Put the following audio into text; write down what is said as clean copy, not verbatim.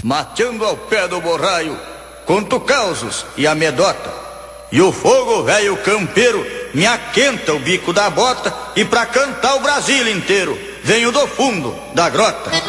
Mateando ao pé do borraio, conto causos e amedota. E o fogo velho campeiro me aquenta o bico da bota. E pra cantar o Brasil inteiro venho do fundo da grota.